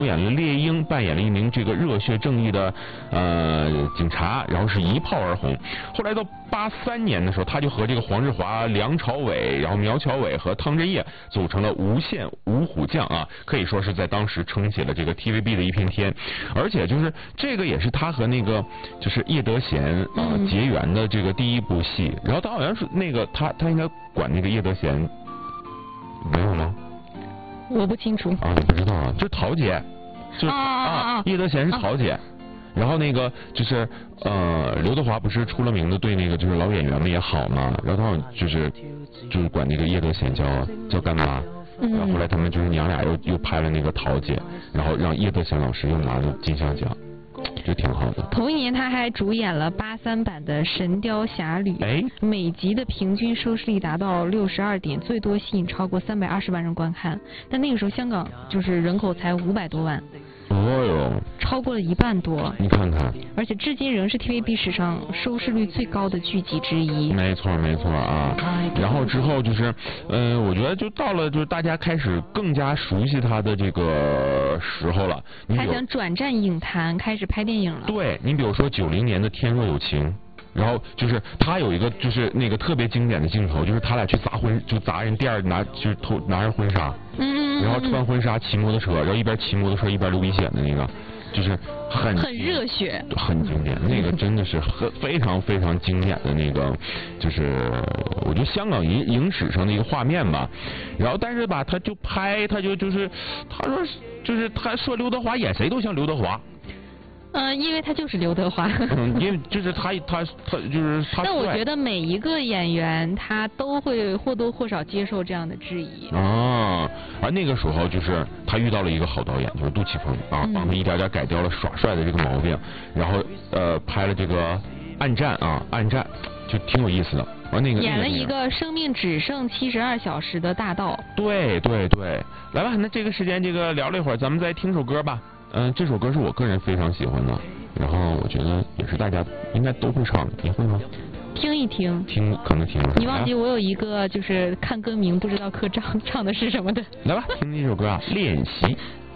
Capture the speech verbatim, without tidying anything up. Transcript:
演了猎鹰，扮演了一名这个热血正义的呃警察，然后是一炮而红。后来到八三年的时候，他就和这个黄日华、梁朝伟，然后苗侨伟和汤镇业组成了无线五虎将啊，可以说是在当时撑起了这个 T V B 的一片天。而且就是这个也是他和那个就是叶德娴啊、呃、结缘的这个第一部戏。然后他好像是那个他他应该管那个叶德娴，没有吗？ 我不清楚啊，你不知道啊？就是桃姐，就是啊啊啊叶德娴是桃姐，啊、然后那个就是呃刘德华不是出了名的对那个就是老演员们也好嘛，然后他好像就是就是管那个叶德娴叫叫干妈，然后后来他们就是娘俩又又拍了那个桃姐，然后让叶德娴老师又拿了金像奖。就挺好的。 同一年，他还主演了八三版的《神雕侠侣》， 哎， 每集的平均收视率达到六十二点，最多吸引超过三百二十万人观看。但那个时候香港就是人口才五百多万。 哦哟， 超过了一半多。 你看看， 而且至今仍是 T V B 史上收视率最高的剧集之一。 没错没错啊。然后之后就是，呃，我觉得就到了就是大家开始更加熟悉他的这个时候了。 他想转战影坛，开始拍电影了。 对，你比如说九零年的《天若有情》。然后就是他有一个就是那个特别经典的镜头，就是他俩去砸婚就砸人店拿就是偷拿着婚纱， 嗯， 然后穿婚纱骑摩托车，然后一边骑摩托车一边流鼻血的那个，就是很很热血， 很经典，那个真的是很非常非常经典的那个，就是我觉得香港影影史上的一个画面吧。然后但是吧，他就拍他就就是他说就是他说刘德华演谁都像刘德华。 嗯，因为他就是刘德华。 嗯，因为就是他他他就是他。 但我觉得每一个演员他都会或多或少接受这样的质疑。 啊，而那个时候就是他遇到了一个好导演，就是杜琪峰啊，帮他一点点改掉了耍帅的这个毛病，然后呃拍了这个《暗战》啊，《暗战》就挺有意思的。完那个演了一个生命只剩七十二小时的大盗。 对对对，来吧，那这个时间这个聊了一会儿，咱们再听首歌吧。嗯、呃，这首歌是我个人非常喜欢的，然后我觉得也是大家应该都会唱的，你会吗？ 听一听， 听可能听。 你忘记我有一个就是看歌名不知道歌唱唱的是什么的。 来吧，听这首歌啊，练习。